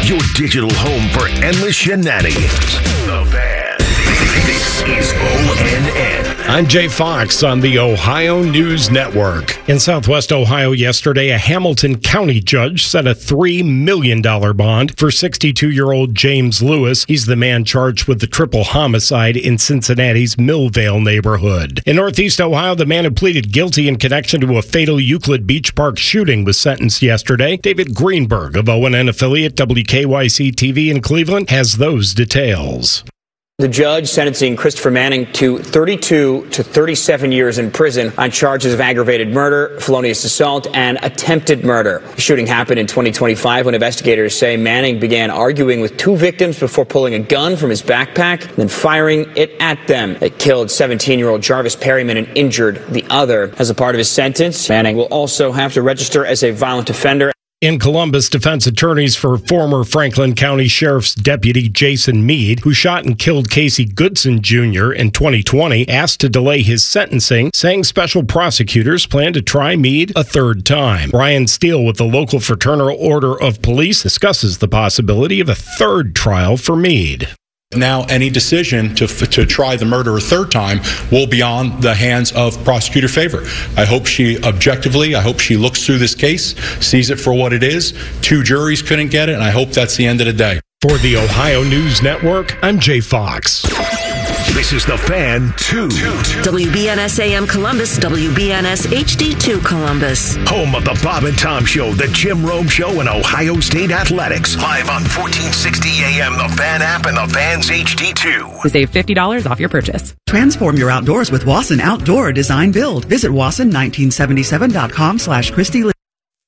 your digital home for endless shenanigans. The Fan. This is ONN. I'm Jay Fox on the Ohio News Network. In Southwest Ohio yesterday, a Hamilton County judge set a $3 million bond for 62-year-old James Lewis. He's the man charged with the triple homicide in Cincinnati's Millvale neighborhood. In Northeast Ohio, the man who pleaded guilty in connection to a fatal Euclid Beach Park shooting was sentenced yesterday. David Greenberg of ONN affiliate WKYC-TV in Cleveland has those details. The judge sentencing Christopher Manning to 32 to 37 years in prison on charges of aggravated murder, felonious assault, and attempted murder. The shooting happened in 2025 when investigators say Manning began arguing with two victims before pulling a gun from his backpack and then firing it at them. It killed 17-year-old Jarvis Perryman and injured the other. As a part of his sentence, Manning will also have to register as a violent offender. In Columbus, defense attorneys for former Franklin County Sheriff's Deputy Jason Meade, who shot and killed Casey Goodson Jr. in 2020, asked to delay his sentencing, saying special prosecutors plan to try Meade a third time. Brian Steele with the local Fraternal Order of Police discusses the possibility of a third trial for Meade. Now, any decision to try the murder a third time will be on the hands of Prosecutor Favor. I hope she looks through this case, sees it for what it is. Two juries couldn't get it, and I hope that's the end of the day. For the Ohio News Network, I'm Jay Fox. This is The Fan 2. WBNS AM Columbus, WBNS HD2 Columbus. Home of the Bob and Tom Show, the Jim Rome Show, and Ohio State Athletics. Live on 1460 AM, the Fan app, and the Fan's HD2. To save $50 off your purchase. Transform your outdoors with Wasson Outdoor Design Build. Visit Wasson1977.com/Christy Lee.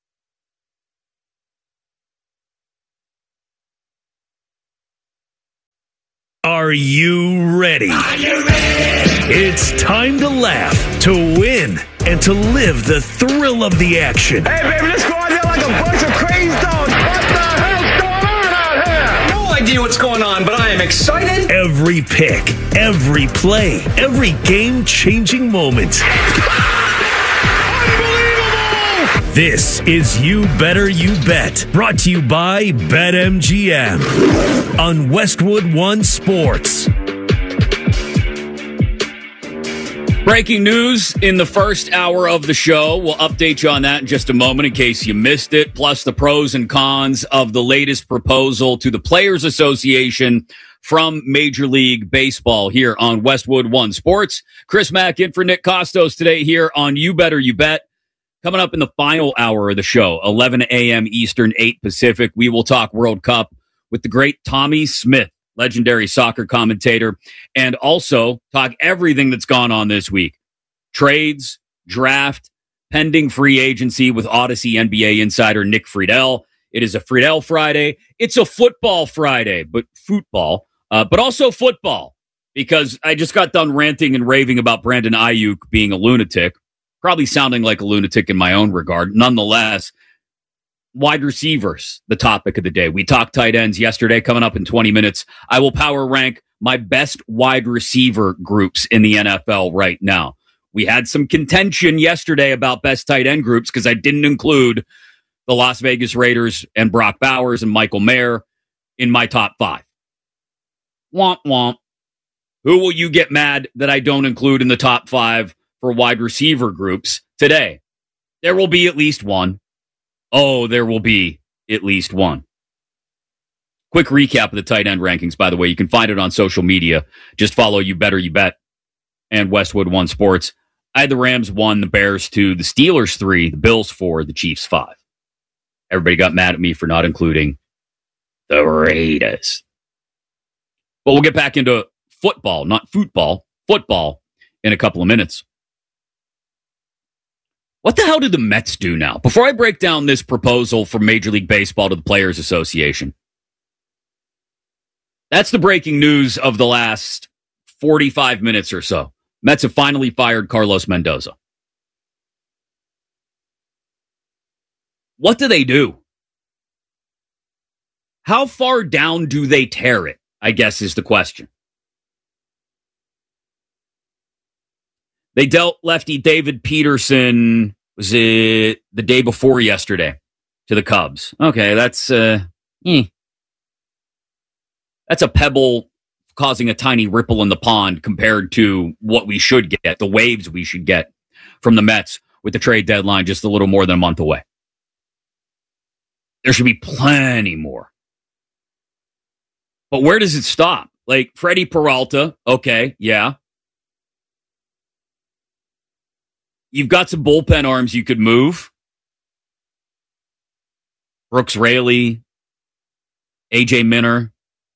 Are you ready? Are you ready? It's time to laugh, to win, and to live the thrill of the action. Hey, baby, let's go out there like a bunch of crazy dogs. What the hell's going on out here? No idea what's going on, but I am excited. Every pick, every play, every game-changing moment. This is You Better You Bet, brought to you by BetMGM on Westwood One Sports. Breaking news in the first hour of the show. We'll update you on that in just a moment in case you missed it, plus the pros and cons of the latest proposal to the Players Association from Major League Baseball here on Westwood One Sports. Chris Mack in for Nick Costos today here on You Better You Bet. Coming up in the final hour of the show, 11 a.m. Eastern, 8 Pacific, we will talk World Cup with the great Tommy Smith, legendary soccer commentator, and also talk everything that's gone on this week. Trades, draft, pending free agency with Odyssey NBA insider Nick Friedel. It is a Friedel Friday. It's a football Friday, but also football, because I just got done ranting and raving about Brandon Ayuk being a lunatic. Probably sounding like a lunatic in my own regard. Nonetheless, wide receivers, the topic of the day. We talked tight ends yesterday. Coming up in 20 minutes, I will power rank my best wide receiver groups in the NFL right now. We had some contention yesterday about best tight end groups because I didn't include the Las Vegas Raiders and Brock Bowers and Michael Mayer in my top 5. Womp womp. Who will you get mad that I don't include in the top 5 for wide receiver groups today? There will be at least one. Oh, there will be at least one. Quick recap of the tight end rankings, by the way. You can find it on social media. Just follow You Better You Bet and Westwood One Sports. I had the Rams 1, the Bears 2, the Steelers 3, the Bills 4, the Chiefs 5. Everybody got mad at me for not including the Raiders. But we'll get back into football, not football, football in a couple of minutes. What the hell did the Mets do now? Before I break down this proposal from Major League Baseball to the Players Association, that's the breaking news of the last 45 minutes or so. Mets have finally fired Carlos Mendoza. What do they do? How far down do they tear it, I guess is the question. They dealt lefty David Peterson, was it the day before yesterday, to the Cubs. Okay, that's, That's a pebble causing a tiny ripple in the pond compared to what we should get, the waves we should get from the Mets with the trade deadline just a little more than a month away. There should be plenty more. But where does it stop? Like Freddie Peralta, okay, yeah. You've got some bullpen arms you could move. Brooks Raley, AJ Minter.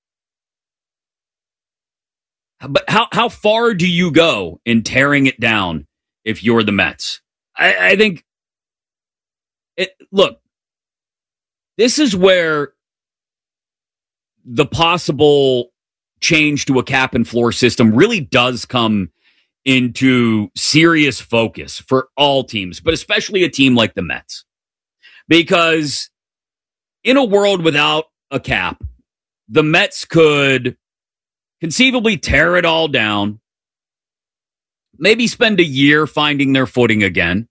But how far do you go in tearing it down if you're the Mets? I think, look, this is where the possible change to a cap and floor system really does come into serious focus for all teams, but especially a team like the Mets. Because in a world without a cap, the Mets could conceivably tear it all down, maybe spend a year finding their footing again,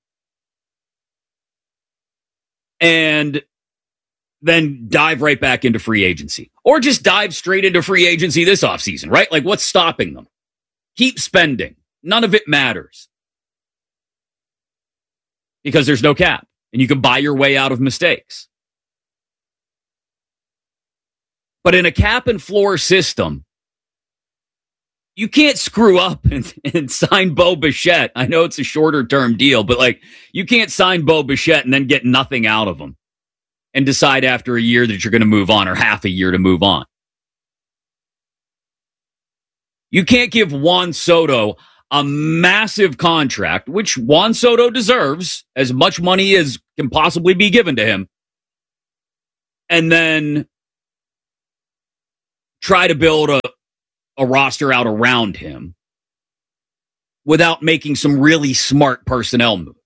and then dive right back into free agency. Or just dive straight into free agency this offseason, right? Like, what's stopping them? Keep spending. None of it matters. Because there's no cap, and you can buy your way out of mistakes. But in a cap and floor system, you can't screw up and sign Bo Bichette. I know it's a shorter term deal, but like, you can't sign Bo Bichette and then get nothing out of him and decide after a year that you're going to move on, or half a year to move on. You can't give Juan Soto a massive contract, which Juan Soto deserves, as much money as can possibly be given to him, and then try to build a roster out around him without making some really smart personnel moves.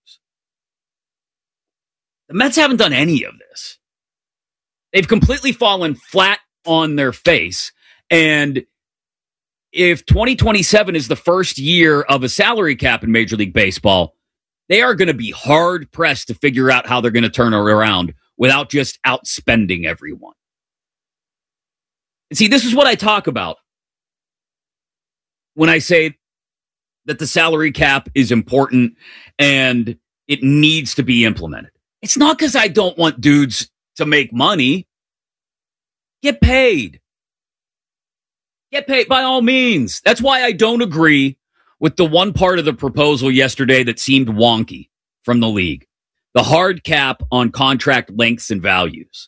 The Mets haven't done any of this. They've completely fallen flat on their face. And if 2027 is the first year of a salary cap in Major League Baseball, they are going to be hard pressed to figure out how they're going to turn it around without just outspending everyone. And see, this is what I talk about when I say that the salary cap is important and it needs to be implemented. It's not because I don't want dudes to make money. Get paid. Get paid by all means. That's why I don't agree with the one part of the proposal yesterday that seemed wonky from the league. The hard cap on contract lengths and values.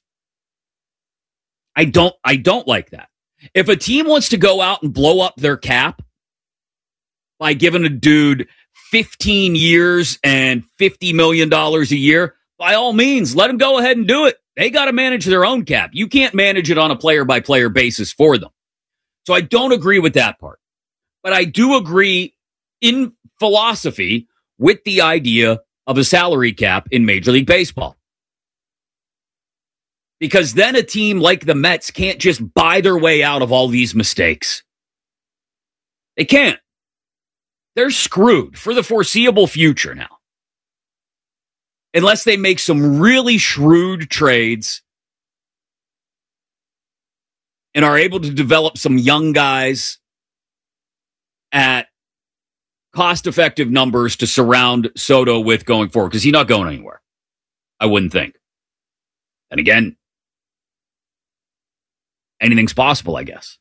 I don't like that. If a team wants to go out and blow up their cap by giving a dude 15 years and $50 million a year, by all means, let them go ahead and do it. They got to manage their own cap. You can't manage it on a player-by-player basis for them. So I don't agree with that part. But I do agree in philosophy with the idea of a salary cap in Major League Baseball. Because then a team like the Mets can't just buy their way out of all these mistakes. They can't. They're screwed for the foreseeable future now. Unless they make some really shrewd trades and are able to develop some young guys at cost-effective numbers to surround Soto with going forward, because he's not going anywhere, I wouldn't think. And again, anything's possible, I guess.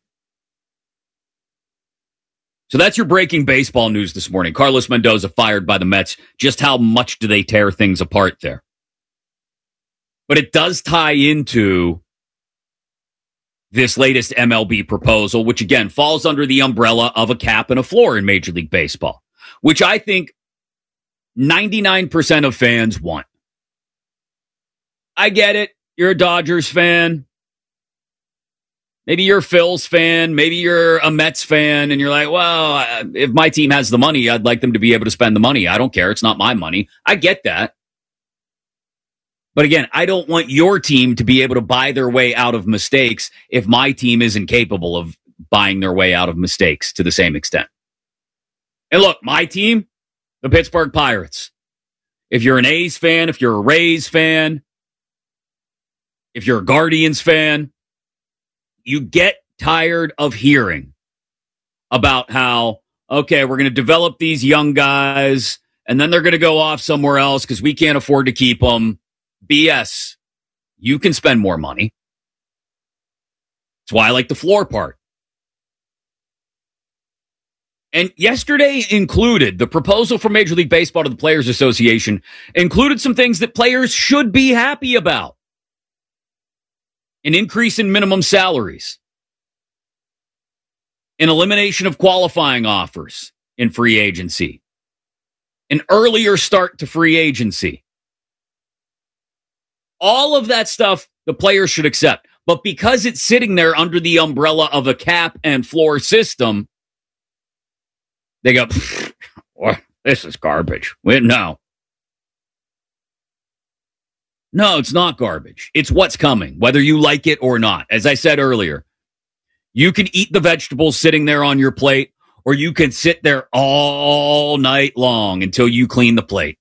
So that's your breaking baseball news this morning. Carlos Mendoza fired by the Mets. Just how much do they tear things apart there? But it does tie into this latest MLB proposal, which again falls under the umbrella of a cap and a floor in Major League Baseball, which I think 99% of fans want. I get it. You're a Dodgers fan. Maybe you're a Phils fan. Maybe you're a Mets fan. And you're like, well, if my team has the money, I'd like them to be able to spend the money. I don't care. It's not my money. I get that. But again, I don't want your team to be able to buy their way out of mistakes if my team isn't capable of buying their way out of mistakes to the same extent. And look, my team, the Pittsburgh Pirates. If you're an A's fan, if you're a Rays fan, if you're a Guardians fan, you get tired of hearing about how, okay, we're going to develop these young guys and then they're going to go off somewhere else because we can't afford to keep them. BS. You can spend more money. That's why I like the floor part. And yesterday included the proposal from Major League Baseball to the Players Association included some things that players should be happy about. An increase in minimum salaries. An elimination of qualifying offers in free agency. An earlier start to free agency. All of that stuff the players should accept. But because it's sitting there under the umbrella of a cap and floor system, they go, this is garbage. No, it's not garbage. It's what's coming, whether you like it or not. As I said earlier, you can eat the vegetables sitting there on your plate, or you can sit there all night long until you clean the plate.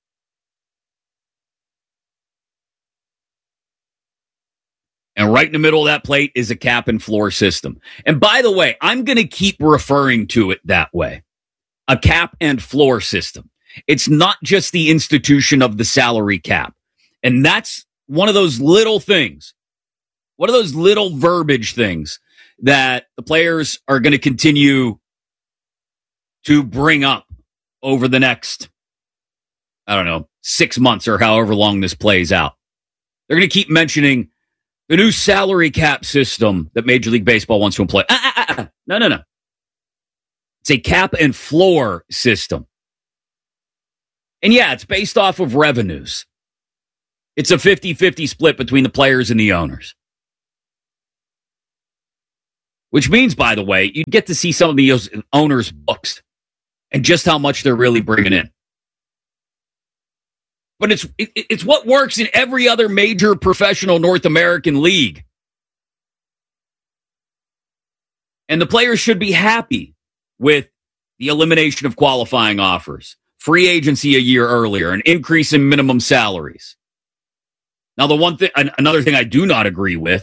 And right in the middle of that plate is a cap and floor system. And by the way, I'm going to keep referring to it that way. A cap and floor system. It's not just the institution of the salary cap. And that's one of those little things, one of those little verbiage things that the players are going to continue to bring up over the next, 6 months or however long this plays out. They're going to keep mentioning the new salary cap system that Major League Baseball wants to employ. No. It's a cap and floor system. And yeah, it's based off of revenues. It's a 50-50 split between the players and the owners. Which means, by the way, you get to see some of the owners' books and just how much they're really bringing in. But it's what works in every other major professional North American league. And the players should be happy with the elimination of qualifying offers, free agency a year earlier, an increase in minimum salaries. Now, another thing I do not agree with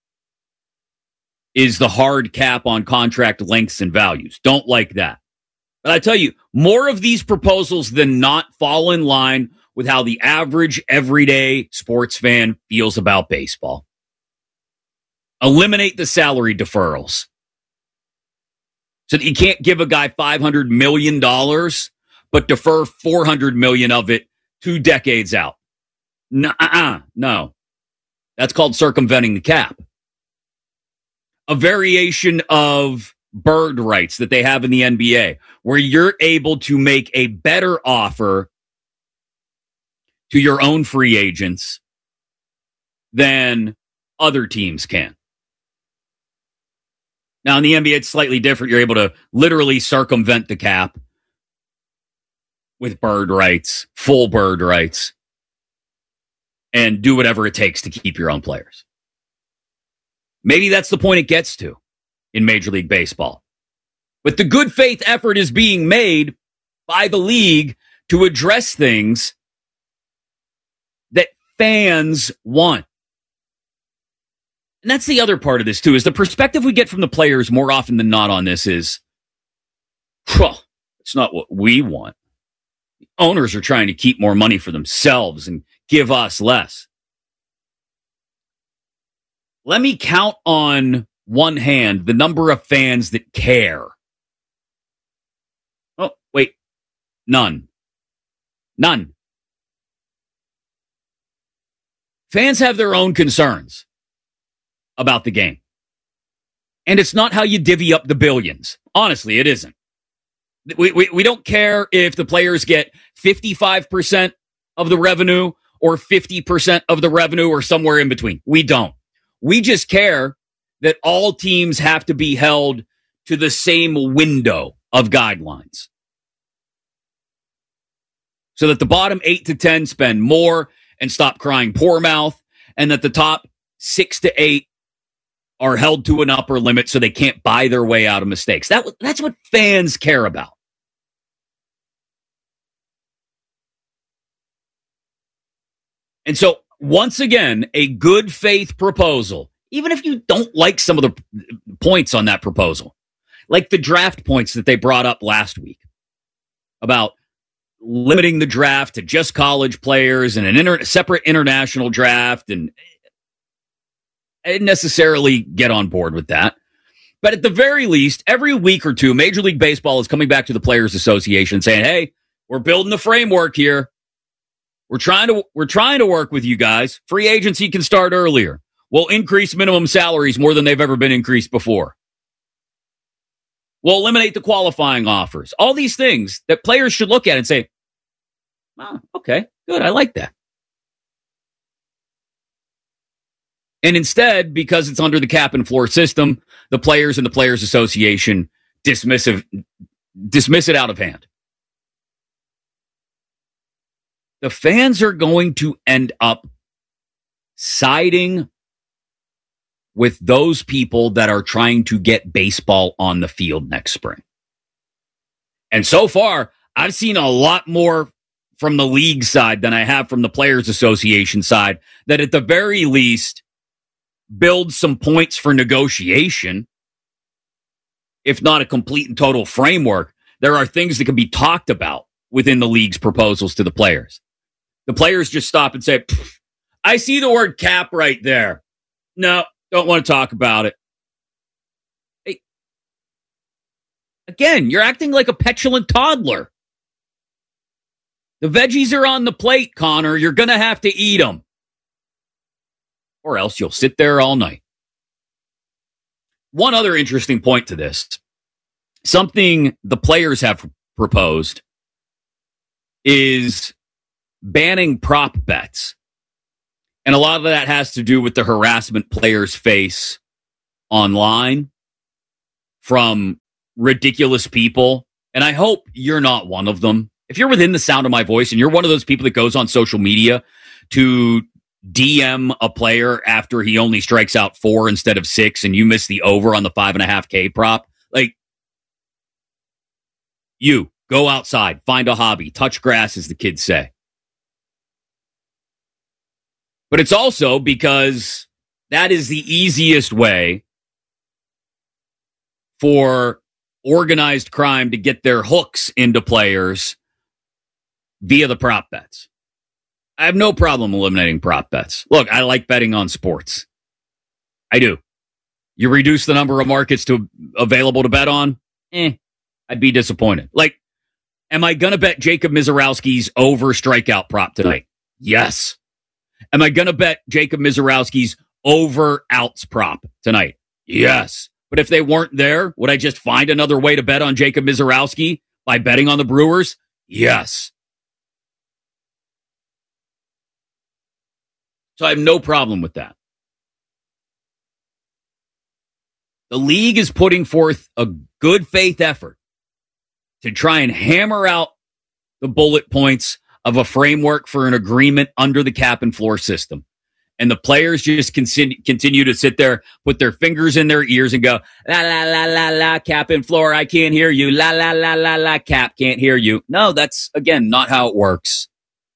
is the hard cap on contract lengths and values. Don't like that. But I tell you, more of these proposals than not fall in line with how the average, everyday sports fan feels about baseball. Eliminate the salary deferrals. So that you can't give a guy $500 million, but defer $400 million of it 2 decades out. No. That's called circumventing the cap. A variation of bird rights that they have in the NBA, where you're able to make a better offer to your own free agents than other teams can. Now, in the NBA, it's slightly different. You're able to literally circumvent the cap with bird rights, full bird rights, and do whatever it takes to keep your own players. Maybe that's the point it gets to in Major League Baseball. But the good faith effort is being made by the league to address things that fans want. And that's the other part of this, too, is the perspective we get from the players more often than not on this is, it's not what we want. The owners are trying to keep more money for themselves and give us less. Let me count on one hand the number of fans that care. Oh, wait. None. Fans have their own concerns about the game. And it's not how you divvy up the billions. Honestly, it isn't. We don't care if the players get 55% of the revenue or 50% of the revenue or somewhere in between. We don't. We just care that all teams have to be held to the same window of guidelines. So that the bottom 8 to 10 spend more and stop crying poor mouth, and that the top 6 to 8 are held to an upper limit so they can't buy their way out of mistakes. That's what fans care about. And so, once again, a good faith proposal, even if you don't like some of the points on that proposal. Like the draft points that they brought up last week about limiting the draft to just college players and an separate international draft. And I didn't necessarily get on board with that. But at the very least, every week or two, Major League Baseball is coming back to the Players Association saying, hey, we're building the framework here. We're trying to work with you guys. Free agency can start earlier. We'll increase minimum salaries more than they've ever been increased before. We'll eliminate the qualifying offers. All these things that players should look at and say, oh, okay, good, I like that. And instead, because it's under the cap and floor system, the players and the Players Association dismiss it out of hand. The fans are going to end up siding with those people that are trying to get baseball on the field next spring. And so far, I've seen a lot more from the league side than I have from the Players Association side that at the very least build some points for negotiation, if not a complete and total framework. There are things that can be talked about within the league's proposals to the players. The players just stop and say, I see the word cap right there. No, don't want to talk about it. Hey, again, you're acting like a petulant toddler. The veggies are on the plate, Connor. You're going to have to eat them. Or else you'll sit there all night. One other interesting point to this, something the players have proposed is banning prop bets. And a lot of that has to do with the harassment players face online from ridiculous people. And I hope you're not one of them. If you're within the sound of my voice and you're one of those people that goes on social media to DM a player after he only strikes out 4 instead of 6 and you miss the over on the 5.5K prop, like, you go outside, find a hobby, touch grass, as the kids say. But it's also because that is the easiest way for organized crime to get their hooks into players via the prop bets. I have no problem eliminating prop bets. Look, I like betting on sports. I do. You reduce the number of markets available to bet on? I'd be disappointed. Like, am I going to bet Jacob Mizorowski's over strikeout prop tonight? Yes. Am I going to bet Jacob Mizorowski's over outs prop tonight? Yes. But if they weren't there, would I just find another way to bet on Jacob Mizorowski by betting on the Brewers? Yes. So I have no problem with that. The league is putting forth a good faith effort to try and hammer out the bullet points of a framework for an agreement under the cap and floor system. And the players just continue to sit there, put their fingers in their ears and go, la, la, la, la, la, cap and floor, I can't hear you. La, la, la, la, la, cap, can't hear you. No, that's, again, not how it works.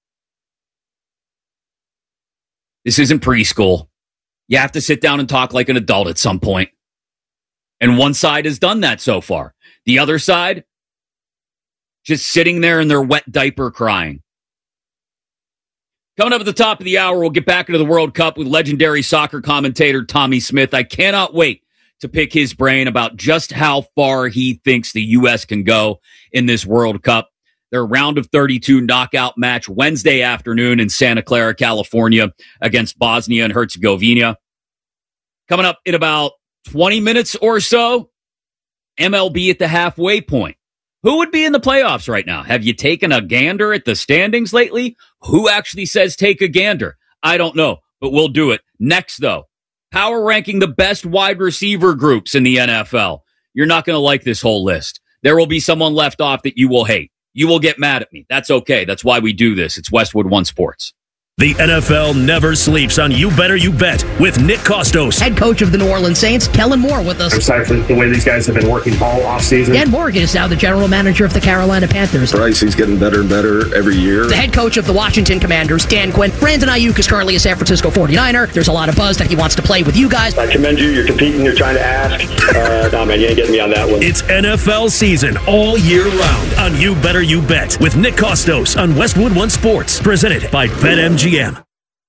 This isn't preschool. You have to sit down and talk like an adult at some point. And one side has done that so far. The other side, just sitting there in their wet diaper crying. Coming up at the top of the hour, we'll get back into the World Cup with legendary soccer commentator Tommy Smith. I cannot wait to pick his brain about just how far he thinks the U.S. can go in this World Cup. Their round of 32 knockout match Wednesday afternoon in Santa Clara, California against Bosnia and Herzegovina. Coming up in about 20 minutes or so, MLB at the halfway point. Who would be in the playoffs right now? Have you taken a gander at the standings lately? Who actually says take a gander? I don't know, but we'll do it. Next, though, power ranking the best wide receiver groups in the NFL. You're not going to like this whole list. There will be someone left off that you will hate. You will get mad at me. That's okay. That's why we do this. It's Westwood One Sports. The NFL never sleeps on You Better You Bet with Nick Kostos. Head coach of the New Orleans Saints, Kellen Moore, with us. Aside from the way these guys have been working all offseason. Dan Morgan is now the general manager of the Carolina Panthers. Bryce, he's getting better and better every year. The head coach of the Washington Commanders, Dan Quinn. Brandon Ayuk is currently a San Francisco 49er. There's a lot of buzz that he wants to play with you guys. I commend you. You're competing. You're trying to ask. No, man, you ain't getting me on that one. It's NFL season all year round on You Better You Bet with Nick Kostos on Westwood One Sports. Presented by BetMGM.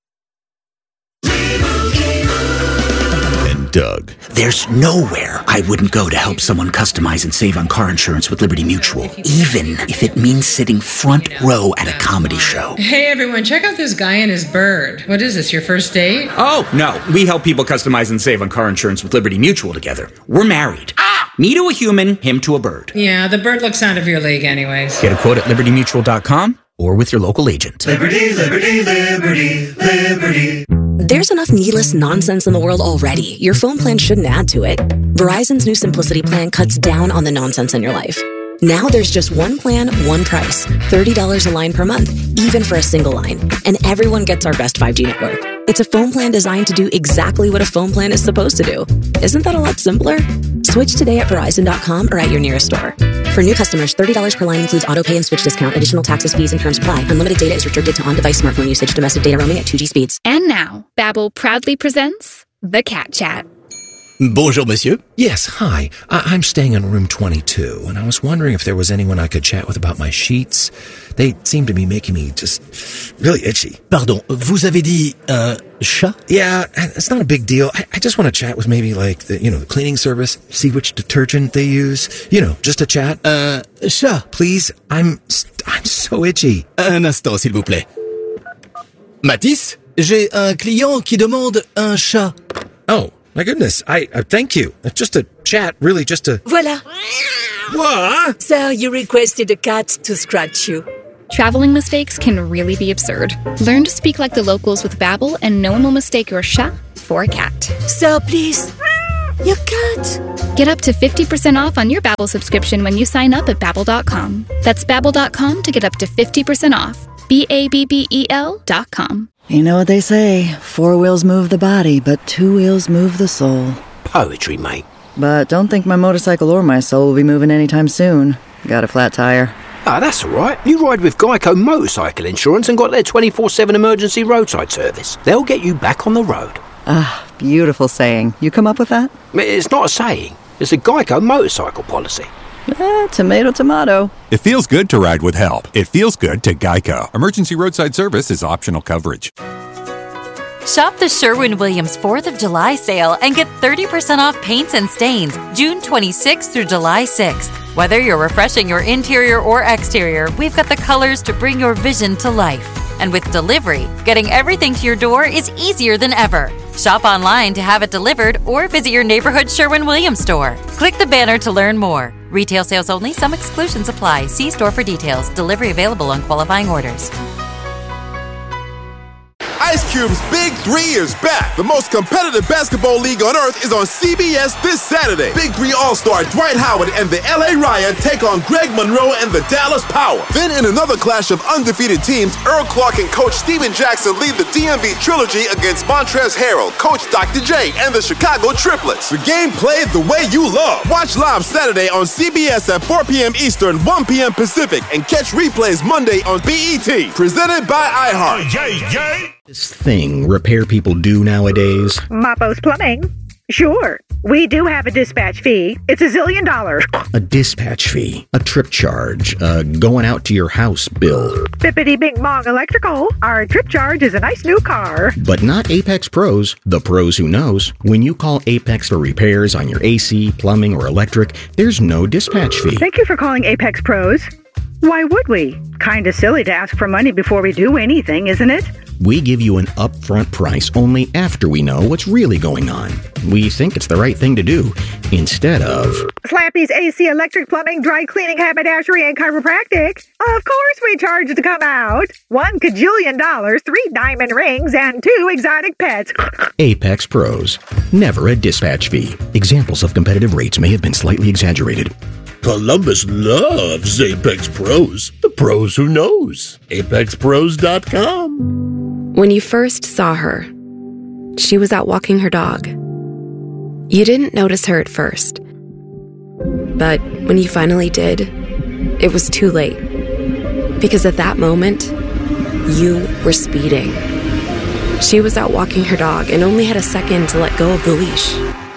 Doug. There's nowhere I wouldn't go to help someone customize and save on car insurance with Liberty Mutual, even if it means sitting front row at a comedy show. Hey everyone, check out this guy and his bird. What is this, your first date? Oh, no. We help people customize and save on car insurance with Liberty Mutual together. We're married. Me to a human, him to a bird. Yeah, the bird looks out of your league anyways. Get a quote at libertymutual.com or with your local agent. Liberty, liberty, liberty, liberty. There's enough needless nonsense in the world already. Your phone plan shouldn't add to it. Verizon's new Simplicity plan cuts down on the nonsense in your life. Now there's just one plan, one price. $30 a line per month, even for a single line. And everyone gets our best 5G network. It's a phone plan designed to do exactly what a phone plan is supposed to do. Isn't that a lot simpler? Switch today at Verizon.com or at your nearest store. For new customers, $30 per line includes auto pay and switch discount. Additional taxes, fees, and terms apply. Unlimited data is restricted to on-device smartphone usage. Domestic data roaming at 2G speeds. And now, Babbel proudly presents The Cat Chat. Bonjour, monsieur. Yes, hi. I'm staying in room 22, and I was wondering if there was anyone I could chat with about my sheets. They seem to be making me just really itchy. Pardon, vous avez dit, chat? Yeah, it's not a big deal. I just want to chat with maybe like the cleaning service, see which detergent they use. Just a chat. Chat. Please, I'm so itchy. Un instant, s'il vous plaît. Mathis, j'ai un client qui demande un chat. Oh. My goodness, I thank you. Just a chat, really just a... Voila. What? Sir, you requested a cat to scratch you. Traveling mistakes can really be absurd. Learn to speak like the locals with Babbel, and no one will mistake your chat for a cat. Sir, please. Your cat. Get up to 50% off on your Babbel subscription when you sign up at Babbel.com. That's Babbel.com to get up to 50% off. BABBEL.com. You know what they say, 4 wheels move the body, but 2 wheels move the soul. Poetry, mate. But don't think my motorcycle or my soul will be moving anytime soon. Got a flat tire. Ah, that's all right. You ride with Geico Motorcycle Insurance and got their 24/7 emergency roadside service. They'll get you back on the road. Ah, beautiful saying. You come up with that? It's not a saying. It's a Geico motorcycle policy. Tomato, tomato. It feels good to ride with help. It feels good to Geico. Emergency roadside service is optional coverage. Shop the Sherwin-Williams 4th of July sale and get 30% off paints and stains June 26th through July 6th. Whether you're refreshing your interior or exterior, we've got the colors to bring your vision to life. And with delivery, getting everything to your door is easier than ever. Shop online to have it delivered or visit your neighborhood Sherwin-Williams store. Click the banner to learn more. Retail sales only. Some exclusions apply. See store for details. Delivery available on qualifying orders. Ice Cube's Big 3 is back. The most competitive basketball league on earth is on CBS this Saturday. Big 3 All-Star Dwight Howard and the LA Riot take on Greg Monroe and the Dallas Power. Then in another clash of undefeated teams, Earl Clark and Coach Steven Jackson lead the DMV Trilogy against Montrezl Harrell, Coach Dr. J, and the Chicago Triplets. The game played the way you love. Watch live Saturday on CBS at 4 p.m. Eastern, 1 p.m. Pacific, and catch replays Monday on BET. Presented by iHeart. This thing repair people do nowadays? Mapo's Plumbing. Sure. We do have a dispatch fee. It's $1 zillion. A dispatch fee, a trip charge, going out to your house bill. Bippity Bing Bong Electrical. Our trip charge is a nice new car. But not Apex Pros, the pros who knows. When you call Apex for repairs on your AC, plumbing, or electric, there's no dispatch fee. Thank you for calling Apex Pros. Why would we? Kinda silly to ask for money before we do anything, isn't it? We give you an upfront price only after we know what's really going on. We think it's the right thing to do, instead of... Slappy's AC, electric, plumbing, dry cleaning, haberdashery, and chiropractic. Of course we charge to come out. $1 kajillion, 3 diamond rings, and 2 exotic pets. Apex Pros. Never a dispatch fee. Examples of competitive rates may have been slightly exaggerated. Columbus loves Apex Pros. The pros who knows. ApexPros.com. When you first saw her, she was out walking her dog. You didn't notice her at first. But when you finally did, it was too late. Because at that moment, you were speeding. She was out walking her dog and only had a second to let go of the leash.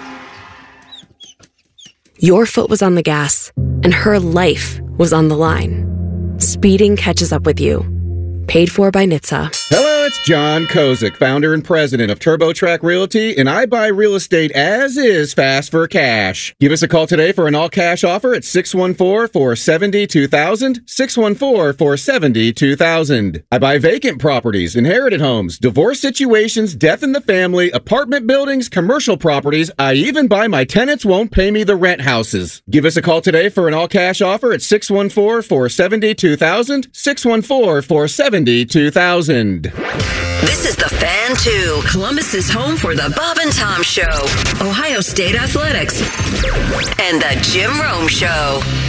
Your foot was on the gas, and her life was on the line. Speeding catches up with you. Paid for by NHTSA. Hello, it's John Kozik, founder and president of TurboTrack Realty, and I buy real estate as is fast for cash. Give us a call today for an all-cash offer at 614-470-2000, 614-470-2000. I buy vacant properties, inherited homes, divorce situations, death in the family, apartment buildings, commercial properties. I even buy my tenants won't pay me the rent houses. Give us a call today for an all-cash offer at 614-470-2000, 614-470-2000. This is The Fan 2, Columbus's home for the Bob and Tom Show, Ohio State Athletics, and the Jim Rome Show.